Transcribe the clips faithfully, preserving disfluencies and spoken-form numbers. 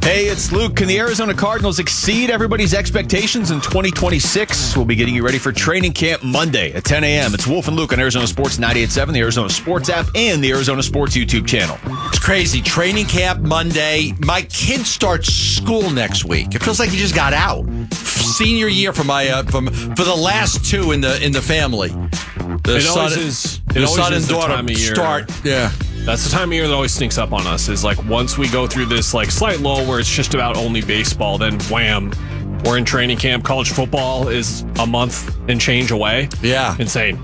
Hey, it's Luke. Can the Arizona Cardinals exceed everybody's expectations in twenty twenty-six? We'll be getting you ready for training camp Monday at ten a.m. It's Wolf and Luke on Arizona Sports ninety-eight point seven, the Arizona Sports app, and the Arizona Sports YouTube channel. It's crazy. Training camp Monday. My kid starts school next week. It feels like he just got out. Senior year for my uh, from for the last two in the in the family. The It son, always is. It the always son is and the daughter time of year. start. Yeah. That's the time of year that always sneaks up on us, is like once we go through this like slight lull where it's just about only baseball, then wham, we're in training camp. College football is a month and change away. Yeah. Insane.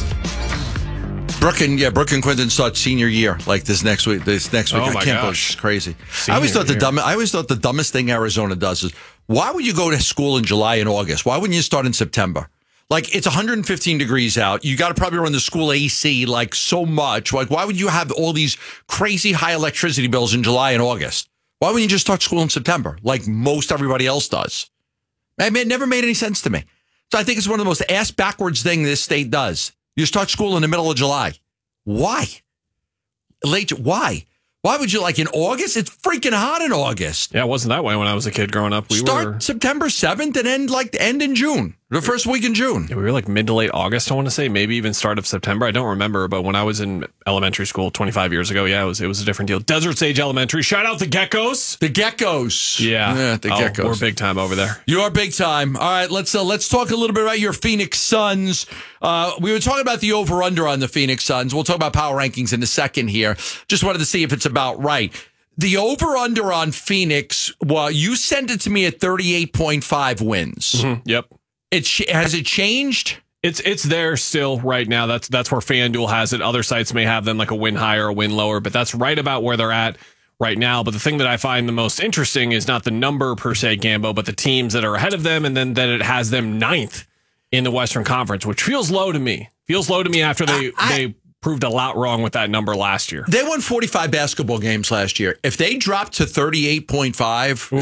Brooke and yeah, Brooke and Quinton start senior year like this next week. This next week, Oh I my can't believe gosh. it's crazy. Senior I always thought the year. dumb. I always thought the dumbest thing Arizona does is why would you go to school in July and August? Why wouldn't you start in September? Like it's one hundred fifteen degrees out. You got to probably run the school A C like so much. Like why would you have all these crazy high electricity bills in July and August? Why wouldn't you just start school in September like most everybody else does? I mean, it never made any sense to me. So I think it's one of the most ass backwards thing this state does. You start school in the middle of July. Why? Late? Why? Why would you like in August? It's freaking hot in August. Yeah, it wasn't that way when I was a kid growing up. We Start were September seventh and end like end in June. The first week in June. we were like mid to late August, I want to say, maybe even start of September. I don't remember, but when I was in elementary school twenty-five years ago, yeah, it was it was a different deal. Desert Sage Elementary. Shout out the Geckos. The Geckos. Yeah, the Oh, Geckos. we're big time over there. You are big time. All right, let's uh, let's talk a little bit about your Phoenix Suns. Uh, we were talking about the over-under on the Phoenix Suns. We'll talk about power rankings in a second here. Just wanted to see if it's about right. The over-under on Phoenix, well, you sent it to me at thirty-eight point five wins. Mhm, Yep. It Has it changed? It's it's there still right now. That's that's where FanDuel has it. Other sites may have them like a win higher or a win lower, but that's right about where they're at right now. But the thing that I find the most interesting is not the number per se, Gambo, but the teams that are ahead of them, and then that it has them ninth in the Western Conference, which feels low to me. Feels low to me after they I- they proved a lot wrong with that number last year. They won forty-five basketball games last year. If they dropped to thirty-eight point five,